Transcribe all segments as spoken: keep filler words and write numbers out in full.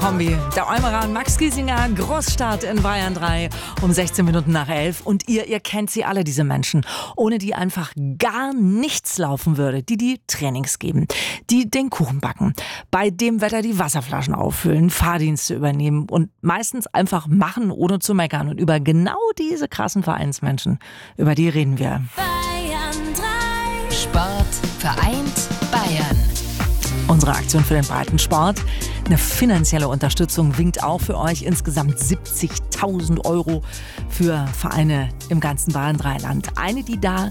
Kombi. Der Eumerer Max Giesinger, Großstart in Bayern drei um sechzehn Minuten nach elf. Und ihr, ihr kennt sie alle, diese Menschen, ohne die einfach gar nichts laufen würde. Die, die Trainings geben, die den Kuchen backen, bei dem Wetter die Wasserflaschen auffüllen, Fahrdienste übernehmen und meistens einfach machen, ohne zu meckern. Und über genau diese krassen Vereinsmenschen, über die reden wir. Bayern drei. Sport vereint Bayern. Unsere Aktion für den Breitensport. Eine finanzielle Unterstützung winkt auch für euch. Insgesamt siebzigtausend Euro für Vereine im ganzen Bayern drei Land. Eine, die da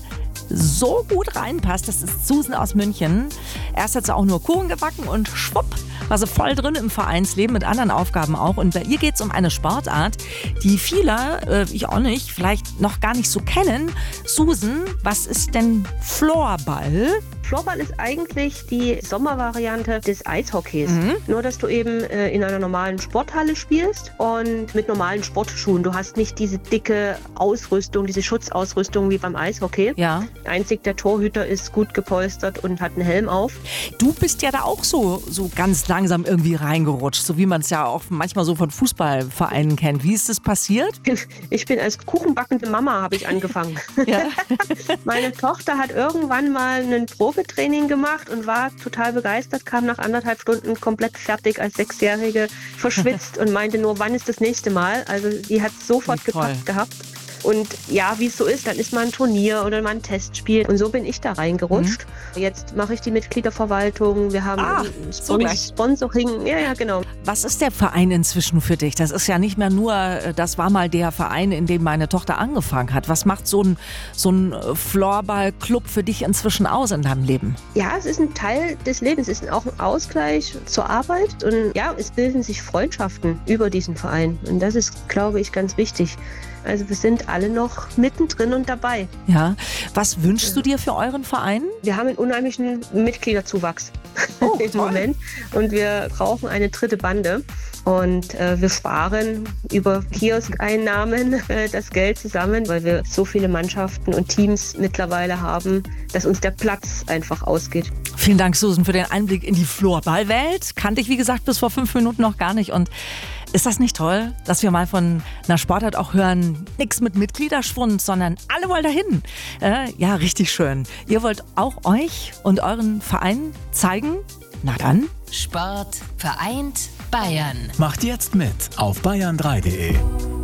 so gut reinpasst, das ist Susan aus München. Erst hat sie auch nur Kuchen gebacken und schwupp, war sie voll drin im Vereinsleben mit anderen Aufgaben auch. Und bei ihr geht es um eine Sportart, die viele, äh, ich auch nicht, vielleicht noch gar nicht so kennen. Susan, was ist denn Floorball? Floorball ist eigentlich die Sommervariante des Eishockeys. Mhm. Nur, dass du eben äh, in einer normalen Sporthalle spielst und mit normalen Sportschuhen. Du hast nicht diese dicke Ausrüstung, diese Schutzausrüstung wie beim Eishockey. Ja. Einzig der Torhüter ist gut gepolstert und hat einen Helm auf. Du bist ja da auch so, so ganz langsam irgendwie reingerutscht, so wie man es ja auch manchmal so von Fußballvereinen kennt. Wie ist das passiert? Ich bin als kuchenbackende Mama, habe ich angefangen. Ja. Meine Tochter hat irgendwann mal einen Probetraining gemacht und war total begeistert, kam nach anderthalb Stunden komplett fertig als Sechsjährige, verschwitzt und meinte nur, wann ist das nächste Mal? Also die hat sofort gepackt gehabt. Und ja, wie es so ist, dann ist mal ein Turnier oder mal ein Testspiel. Und so bin ich da reingerutscht. Mhm. Jetzt mache ich die Mitgliederverwaltung. Wir haben ah, ein so Spon- Sponsoring. Ja, ja, genau. Was ist der Verein inzwischen für dich? Das ist ja nicht mehr nur, das war mal der Verein, in dem meine Tochter angefangen hat. Was macht so ein, so ein Floorball-Club für dich inzwischen aus in deinem Leben? Ja, es ist ein Teil des Lebens. Es ist auch ein Ausgleich zur Arbeit. Und ja, es bilden sich Freundschaften über diesen Verein. Und das ist, glaube ich, ganz wichtig. Also wir sind alle noch mittendrin und dabei. Ja. Was wünschst du dir für euren Verein? Wir haben einen unheimlichen Mitgliederzuwachs oh, im Moment. Und wir brauchen eine dritte Bande. Und äh, wir sparen über Kioskeinnahmen äh, das Geld zusammen, weil wir so viele Mannschaften und Teams mittlerweile haben, dass uns der Platz einfach ausgeht. Vielen Dank, Susan, für den Einblick in die Floorballwelt. Kannte ich, wie gesagt, bis vor fünf Minuten noch gar nicht. Und ist das nicht toll, dass wir mal von einer Sportart auch hören, nichts mit Mitgliederschwund, sondern alle wollen dahin. Äh, ja, richtig schön. Ihr wollt auch euch und euren Verein zeigen? Na dann. Sport vereint Bayern. Macht jetzt mit auf bayern drei punkt de.